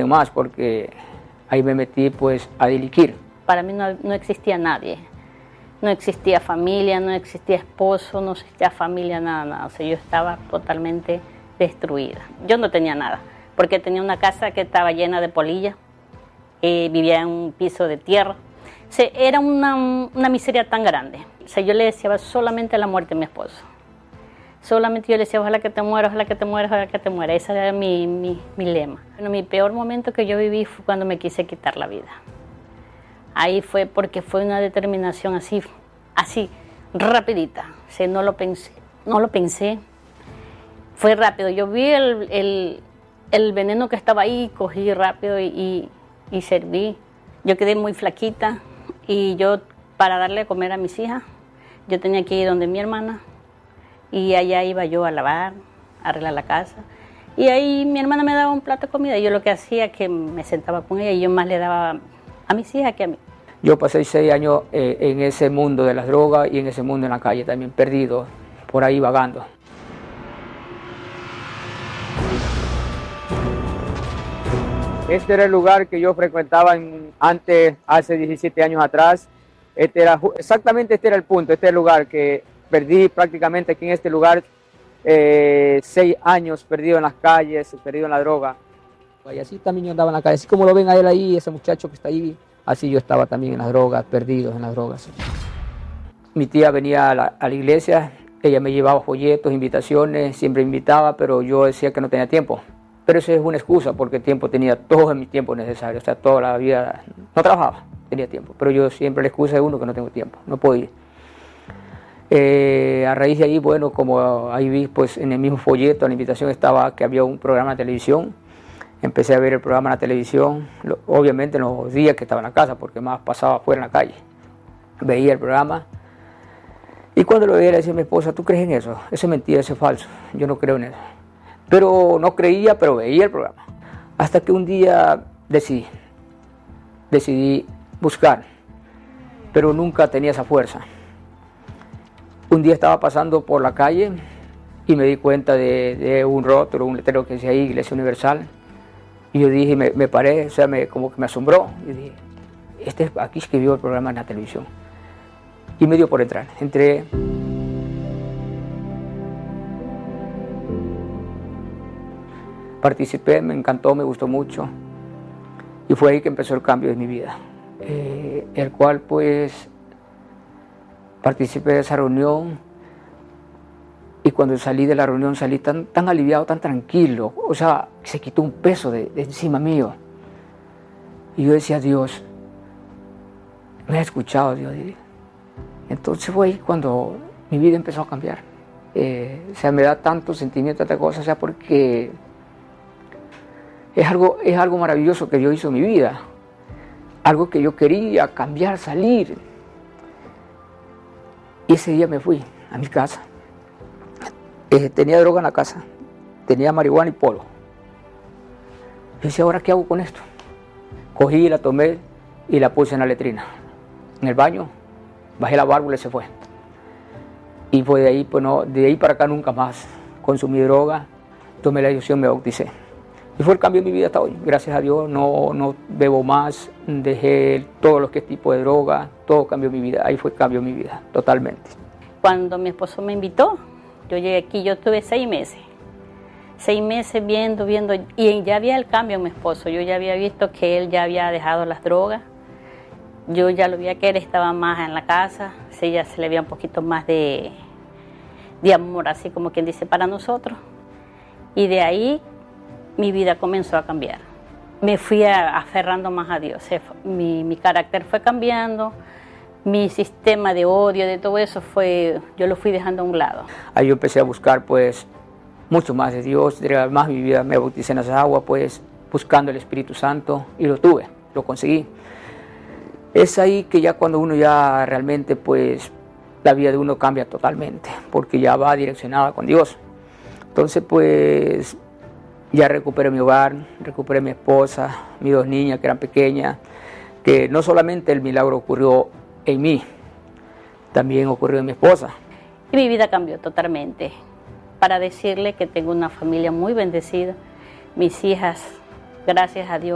quiten más, porque ahí me metí pues a delinquir. Para mí no existía nadie, no existía familia, no existía esposo, no existía familia, nada. O sea, yo estaba totalmente destruida. Yo no tenía nada, porque tenía una casa que estaba llena de polilla, vivía en un piso de tierra. O sea, era una miseria tan grande. O sea, yo le deseaba solamente la muerte a mi esposo. Solamente yo le decía, ojalá que te mueras, ojalá que te mueras, ojalá que te mueras. Ese era mi lema. Bueno, mi peor momento que yo viví fue cuando me quise quitar la vida. Ahí fue porque fue una determinación así, rapidita. O sea, no lo pensé. Fue rápido. Yo vi el veneno que estaba ahí, cogí rápido y serví. Yo quedé muy flaquita y yo, para darle a comer a mis hijas, yo tenía que ir donde mi hermana. Y allá iba yo a lavar, a arreglar la casa. Y ahí mi hermana me daba un plato de comida. Y yo lo que hacía es que me sentaba con ella y yo más le daba a mis hijas que a mí. Yo pasé 6 años en ese mundo de las drogas y en ese mundo en la calle también, perdido, por ahí vagando. Este era el lugar que yo frecuentaba antes, hace 17 años atrás. Exactamente este era el punto, este era el lugar que perdí prácticamente aquí en este lugar 6 años perdido en las calles, perdido en la droga. Y así también yo andaba en la calle, así como lo ven a él ahí, ese muchacho que está ahí, así yo estaba también en las drogas, perdido en las drogas. Mi tía venía a la iglesia, ella me llevaba folletos, invitaciones, siempre invitaba, pero yo decía que no tenía tiempo. Pero eso es una excusa, porque tiempo tenía todo mi tiempo necesario, o sea, toda la vida no trabajaba, tenía tiempo. Pero yo siempre la excusa de uno que no tengo tiempo, no puedo ir. A raíz de ahí, bueno, como ahí vi, pues en el mismo folleto, en la invitación estaba que había un programa de televisión. Empecé a ver el programa en la televisión, obviamente en los días que estaba en la casa, porque más pasaba afuera en la calle. Veía el programa y cuando lo veía le decía a mi esposa, ¿tú crees en eso? Eso es mentira, eso es falso, yo no creo en eso. Pero no creía, pero veía el programa. Hasta que un día decidí buscar, pero nunca tenía esa fuerza. Un día estaba pasando por la calle y me di cuenta de un rótulo, un letrero que decía ahí, Iglesia Universal. Y yo dije, me paré, o sea, como que me asombró. Y dije, aquí es que vio el programa en la televisión. Y me dio por entrar. Entré. Participé, me encantó, me gustó mucho. Y fue ahí que empezó el cambio de mi vida. El cual, pues, participé de esa reunión. Y cuando salí de la reunión salí tan aliviado, tan tranquilo. O sea, se quitó un peso de encima mío. Y yo decía, Dios, me ha escuchado, Dios. Entonces fue ahí cuando mi vida empezó a cambiar. O sea, me da tanto sentimiento, tanta cosa, o sea, porque es algo maravilloso que Dios hizo en mi vida. Algo que yo quería cambiar, salir. Y ese día me fui a mi casa. Tenía droga en la casa, tenía marihuana y polo. Yo decía, ¿ahora qué hago con esto? Cogí, la tomé y la puse en la letrina. En el baño, bajé la válvula y se fue. Y fue de ahí, pues no, de ahí para acá nunca más consumí droga, tomé la decisión, me bauticé. Y fue el cambio de mi vida hasta hoy. Gracias a Dios no bebo más, dejé todo lo que es tipo de droga, todo cambió mi vida. Ahí fue el cambio de mi vida, totalmente. Cuando mi esposo me invitó, yo llegué aquí, yo estuve 6 meses. 6 meses viendo, y ya había el cambio en mi esposo. Yo ya había visto que él ya había dejado las drogas. Yo ya lo veía que él estaba más en la casa. Sí, ya se le veía un poquito más de amor, así como quien dice, para nosotros. Y de ahí mi vida comenzó a cambiar. Me fui aferrando más a Dios. Mi carácter fue cambiando. Mi sistema de odio, de todo eso, yo lo fui dejando a un lado. Ahí yo empecé a buscar, pues, mucho más de Dios, más mi vida, me bauticé en esa agua, pues, buscando el Espíritu Santo, y lo tuve, lo conseguí. Es ahí que ya cuando uno ya realmente, pues, la vida de uno cambia totalmente, porque ya va direccionada con Dios. Entonces, pues, ya recuperé mi hogar, recuperé mi esposa, mis 2 niñas que eran pequeñas, que no solamente el milagro ocurrió en mí, también ocurrió en mi esposa. Y mi vida cambió totalmente. Para decirle que tengo una familia muy bendecida, mis hijas, gracias a Dios.